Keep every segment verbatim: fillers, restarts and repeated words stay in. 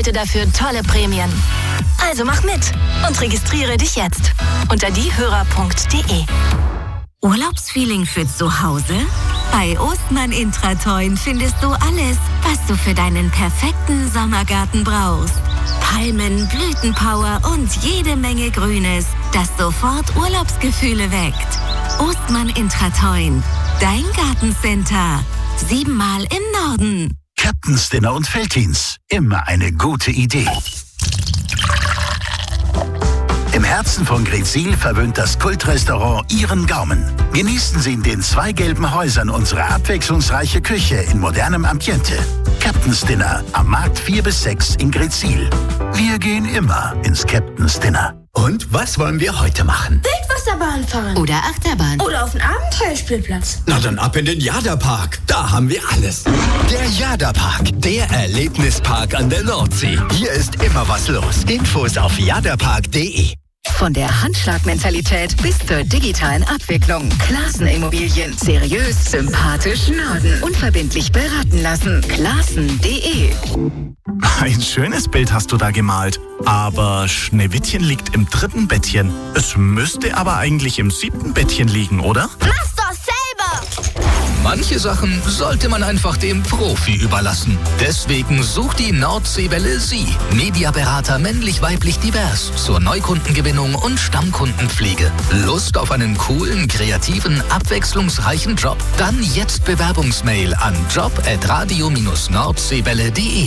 erhalte dafür tolle Prämien. Also mach mit und registriere dich jetzt unter diehörer punkt de. Urlaubsfeeling für zu Hause? Bei Ostmann Intratoin findest du alles, was du für deinen perfekten Sommergarten brauchst. Palmen, Blütenpower und jede Menge Grünes, das sofort Urlaubsgefühle weckt. Ostmann Intratoin, dein Gartencenter. Siebenmal im Norden. Captain's Dinner und Veltins. Immer eine gute Idee. Im Herzen von Greetsiel verwöhnt das Kultrestaurant Ihren Gaumen. Genießen Sie in den zwei gelben Häusern unsere abwechslungsreiche Küche in modernem Ambiente. Captain's Dinner am Markt vier bis sechs in Greetsiel. Wir gehen immer ins Captain's Dinner. Und was wollen wir heute machen? Wildwasserbahn fahren. Oder Achterbahn. Oder auf den Abenteuerspielplatz. Na dann ab in den Jada-Park. Da haben wir alles. Der Jada-Park, der Erlebnispark an der Nordsee. Hier ist immer was los. Infos auf jadapark punkt de. Von der Handschlagmentalität bis zur digitalen Abwicklung. Klassen-Immobilien. Seriös, sympathisch, Norden. Unverbindlich beraten lassen. Klassen punkt de. Ein schönes Bild hast du da gemalt. Aber Schneewittchen liegt im dritten Bettchen. Es müsste aber eigentlich im siebten Bettchen liegen, oder? Mach's doch selber! Manche Sachen sollte man einfach dem Profi überlassen. Deswegen sucht die Nordseewelle Sie. Mediaberater männlich-weiblich divers zur Neukundengewinnung und Stammkundenpflege. Lust auf einen coolen, kreativen, abwechslungsreichen Job? Dann jetzt Bewerbungsmail an job at radio dash nordseewelle punkt de.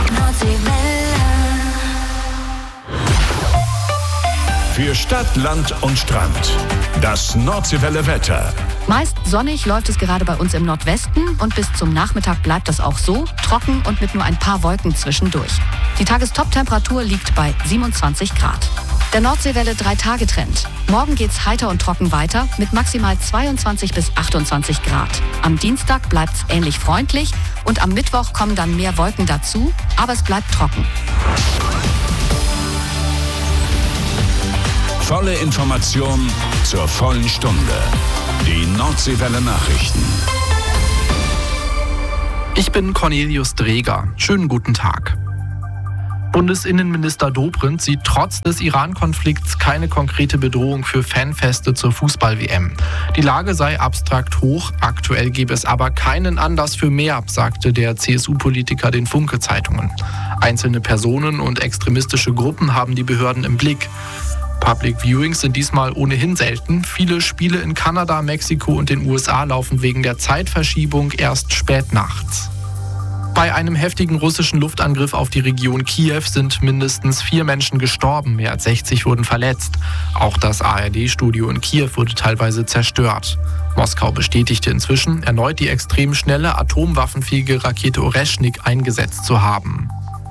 Für Stadt, Land und Strand. Das Nordseewelle Wetter. Meist sonnig läuft es gerade bei uns im Nordwesten und bis zum Nachmittag bleibt das auch so, trocken und mit nur ein paar Wolken zwischendurch. Die Tagestop-Temperatur liegt bei siebenundzwanzig Grad. Der Nordseewelle drei Tage Trend. Morgen geht's heiter und trocken weiter mit maximal zweiundzwanzig bis achtundzwanzig Grad. Am Dienstag bleibt's ähnlich freundlich und am Mittwoch kommen dann mehr Wolken dazu, aber es bleibt trocken. Volle Information zur vollen Stunde. Die Nordseewelle Nachrichten. Ich bin Cornelius Dreger. Schönen guten Tag. Bundesinnenminister Dobrindt sieht trotz des Iran-Konflikts keine konkrete Bedrohung für Fanfeste zur Fußball-W M. Die Lage sei abstrakt hoch, aktuell gebe es aber keinen Anlass für mehr, sagte der C S U-Politiker den Funke-Zeitungen. Einzelne Personen und extremistische Gruppen haben die Behörden im Blick. Public Viewings sind diesmal ohnehin selten. Viele Spiele in Kanada, Mexiko und den U S A laufen wegen der Zeitverschiebung erst spät nachts. Bei einem heftigen russischen Luftangriff auf die Region Kiew sind mindestens vier Menschen gestorben, mehr als sechzig wurden verletzt. Auch das A R D-Studio in Kiew wurde teilweise zerstört. Moskau bestätigte inzwischen, erneut die extrem schnelle atomwaffenfähige Rakete Oreschnik eingesetzt zu haben.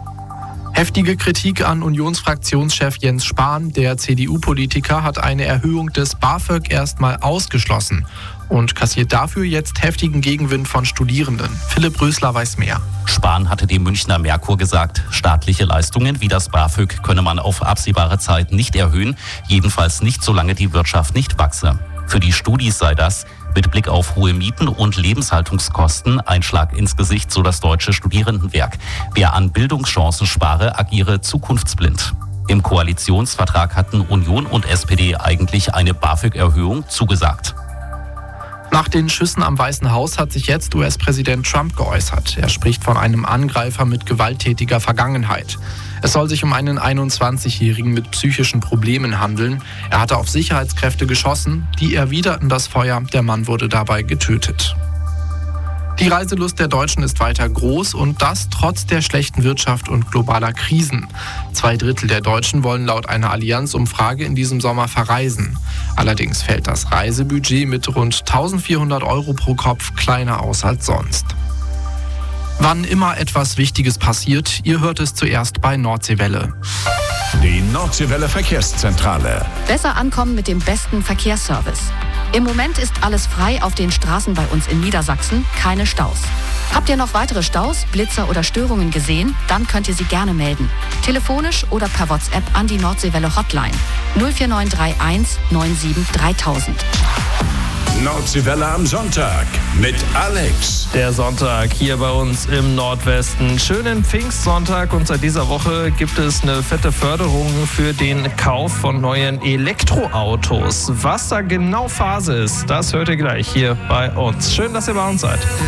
Heftige Kritik an Unionsfraktionschef Jens Spahn. Der C D U-Politiker hat eine Erhöhung des BAföG erstmal ausgeschlossen und kassiert dafür jetzt heftigen Gegenwind von Studierenden. Philipp Rösler weiß mehr. Spahn hatte dem Münchner Merkur gesagt, staatliche Leistungen wie das BAföG könne man auf absehbare Zeit nicht erhöhen, jedenfalls nicht, solange die Wirtschaft nicht wachse. Für die Studis sei das mit Blick auf hohe Mieten und Lebenshaltungskosten ein Schlag ins Gesicht, so das Deutsche Studierendenwerk. Wer an Bildungschancen spare, agiere zukunftsblind. Im Koalitionsvertrag hatten Union und S P D eigentlich eine BAföG-Erhöhung zugesagt. Nach den Schüssen am Weißen Haus hat sich jetzt U S-Präsident Trump geäußert. Er spricht von einem Angreifer mit gewalttätiger Vergangenheit. Es soll sich um einen einundzwanzigjährigen mit psychischen Problemen handeln. Er hatte auf Sicherheitskräfte geschossen, die erwiderten das Feuer. Der Mann wurde dabei getötet. Die Reiselust der Deutschen ist weiter groß und das trotz der schlechten Wirtschaft und globaler Krisen. Zwei Drittel der Deutschen wollen laut einer Allianz-Umfrage in diesem Sommer verreisen. Allerdings fällt das Reisebudget mit rund eintausendvierhundert Euro pro Kopf kleiner aus als sonst. Wann immer etwas Wichtiges passiert, ihr hört es zuerst bei Nordseewelle. Die Nordseewelle Verkehrszentrale. Besser ankommen mit dem besten Verkehrsservice. Im Moment ist alles frei auf den Straßen bei uns in Niedersachsen, keine Staus. Habt ihr noch weitere Staus, Blitzer oder Störungen gesehen? Dann könnt ihr sie gerne melden. Telefonisch oder per WhatsApp an die Nordseewelle Hotline null vier neun drei eins neun sieben dreitausend. Nordseewelle am Sonntag mit Alex. Der Sonntag hier bei uns im Nordwesten. Schönen Pfingstsonntag und seit dieser Woche gibt es eine fette Förderung für den Kauf von neuen Elektroautos. Was da genau Phase ist, das hört ihr gleich hier bei uns. Schön, dass ihr bei uns seid.